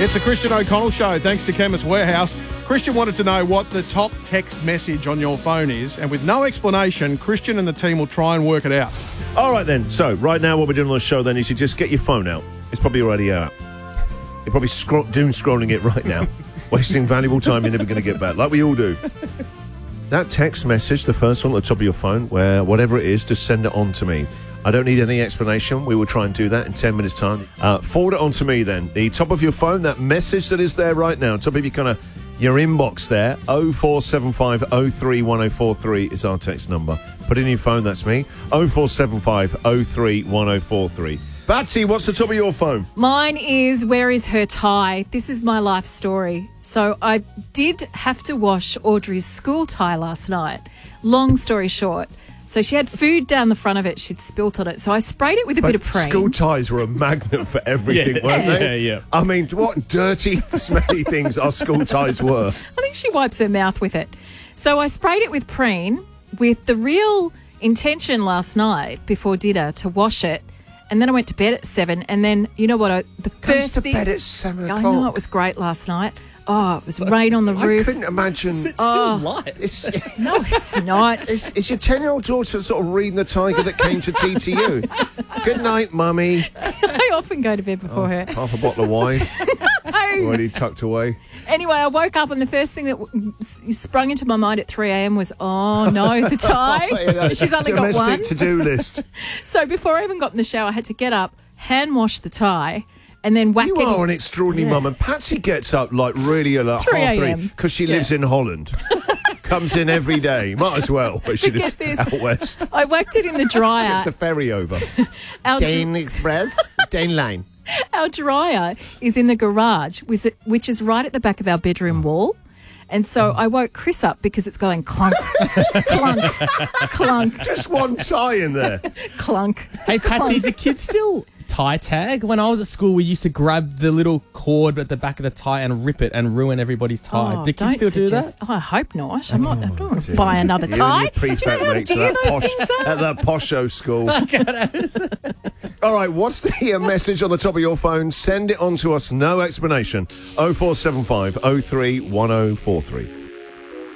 It's the Christian O'Connell Show, thanks to Chemist Warehouse. Christian wanted to know what the top text message on your phone is, and with no explanation, Christian and the team will try and work it out. All right, then. So, right now, what we're doing on the show, then, is you just get your phone out. It's probably already out. You're probably doom scrolling it right now, wasting valuable time you're never going to get back, like we all do. That text message, the first one at the top of your phone, where whatever it is, just send it on to me. I don't need any explanation. We will try and do that in 10 minutes' time. Forward it on to me, then. The top of your phone, that message that is there right now, top of your inbox there, 0475 031043 is our text number. Put it in your phone, that's me. 0475 031043. Batsy, what's the top of your phone? Mine is, where is her tie? This is my life story. So I did have to wash Audrey's school tie last night. Long story short. So she had food down the front of it. She'd spilt on it. So I sprayed it with a bit of Preen. School ties were a magnet for everything, weren't they? Yeah. I mean, what dirty, smelly things our school ties were. I think she wipes her mouth with it. So I sprayed it with Preen with the real intention last night before dinner to wash it. And then I went to bed at 7. And then, you know what? The first thing... bed at 7 o'clock. I know, it was great last night. Oh, it was rain on the roof. I couldn't imagine. It's still light. No, it's not. Is your 10-year-old daughter sort of reading The Tiger That Came to Tea to you? Good night, Mummy. I often go to bed before her. Half a bottle of wine. No. Already tucked away. Anyway, I woke up and the first thing that sprung into my mind at 3 a.m. was, oh, no, the tie. She's only got one. Domestic to-do list. So before I even got in the shower, I had to get up, hand wash the tie, and then whack it. You are an extraordinary mum. And Patsy gets up like really at like 3 half 3 a.m. because she lives in Holland. Comes in every day. Might as well, but she lives out west. I whacked it in the dryer. It's the ferry over. Dane Express, Dane Line. Our dryer is in the garage, which is right at the back of our bedroom wall. And so I woke Chris up because it's going clunk, clunk, clunk. Just one tie in there. Clunk. Hey, Patsy, do kids still tie tag? When I was at school, we used to grab the little cord at the back of the tie and rip it and ruin everybody's tie. Oh, do kids still do that? Oh, I hope not. I don't want to buy another tie. Do you know how dear those things are? At that posho school. All right, what's the message on the top of your phone? Send it on to us, no explanation. 0475 031043.